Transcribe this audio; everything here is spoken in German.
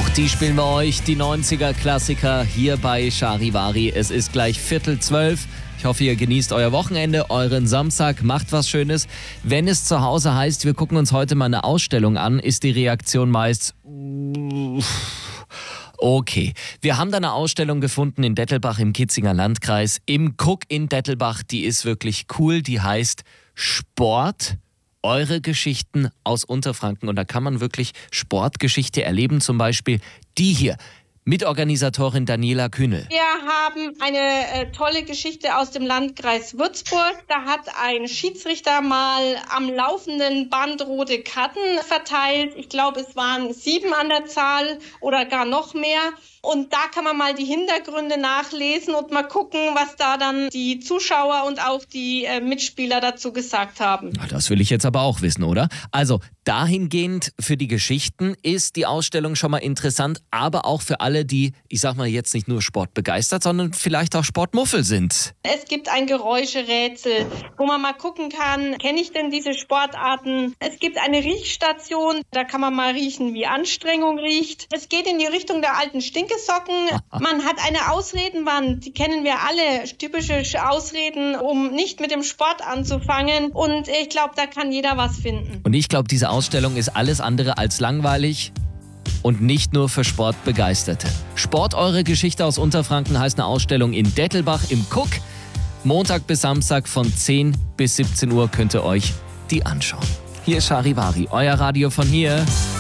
Auch die spielen wir euch, die 90er-Klassiker hier bei Charivari. Es ist gleich 11:45. Ich hoffe, ihr genießt euer Wochenende, euren Samstag, macht was Schönes. Wenn es zu Hause heißt, wir gucken uns heute mal eine Ausstellung an, ist die Reaktion meist... Okay, wir haben da eine Ausstellung gefunden in Dettelbach im Kitzinger Landkreis, im Cook in Dettelbach. Die ist wirklich cool, die heißt Sport. Eure Geschichten aus Unterfranken. Und da kann man wirklich Sportgeschichte erleben. Zum Beispiel die hier. Mitorganisatorin Daniela Kühnel. Wir haben eine tolle Geschichte aus dem Landkreis Würzburg. Da hat ein Schiedsrichter mal am laufenden Band rote Karten verteilt. Ich glaube, es waren 7 an der Zahl oder gar noch mehr. Und da kann man mal die Hintergründe nachlesen und mal gucken, was da dann die Zuschauer und auch die Mitspieler dazu gesagt haben. Das will ich jetzt aber auch wissen, oder? Also dahingehend für die Geschichten ist die Ausstellung schon mal interessant, aber auch für alle, die, ich sag mal, jetzt nicht nur sportbegeistert, sondern vielleicht auch Sportmuffel sind. Es gibt ein Geräuscherätsel, wo man mal gucken kann, kenne ich denn diese Sportarten? Es gibt eine Riechstation, da kann man mal riechen, wie Anstrengung riecht. Es geht in die Richtung der alten Stinkesocken. Man hat eine Ausredenwand, die kennen wir alle, typische Ausreden, um nicht mit dem Sport anzufangen. Und ich glaube, da kann jeder was finden. Und ich glaube, diese Ausstellung ist alles andere als langweilig. Und nicht nur für Sportbegeisterte. Sport, eure Geschichte aus Unterfranken heißt eine Ausstellung in Dettelbach im Cook. Montag bis Samstag von 10 bis 17 Uhr könnt ihr euch die anschauen. Hier ist Charivari, euer Radio von hier.